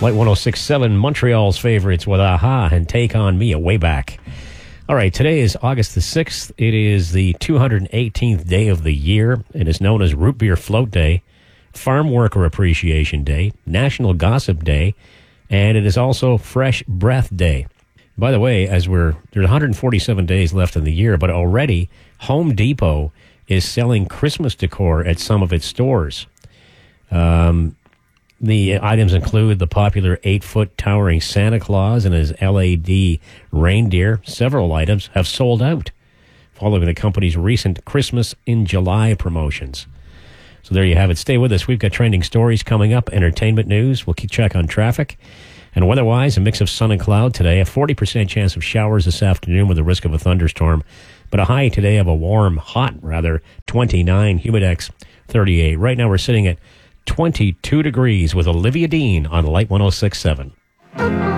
Light 106.7, Montreal's favorites with Aha and Take On Me, a way back. All right, today is August the 6th. It is the 218th day of the year. It is known as Root Beer Float Day, Farm Worker Appreciation Day, National Gossip Day, and it is also Fresh Breath Day. By the way, there's 147 days left in the year, but already Home Depot is selling Christmas decor at some of its stores. The items include the popular 8-foot towering Santa Claus and his LED reindeer. Several items have sold out, following the company's recent Christmas in July promotions. So there you have it. Stay with us. We've got trending stories coming up, entertainment news. We'll keep check on traffic. And weather-wise, a mix of sun and cloud today. A 40% chance of showers this afternoon with a risk of a thunderstorm. But a high today of a hot 29, humidex 38. Right now we're sitting at 22 degrees with Olivia Dean on Light 106.7.